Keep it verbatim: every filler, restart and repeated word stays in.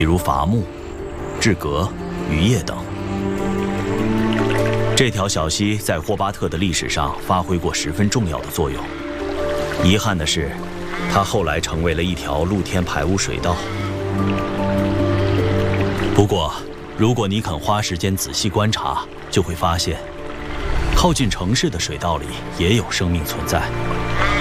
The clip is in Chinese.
比如伐木、制革、渔业等。这条小溪在霍巴特的历史上发挥过十分重要的作用。遗憾的是，它后来成为了一条露天排污水道。不过，如果你肯花时间仔细观察，就会发现，靠近城市的水道里也有生命存在。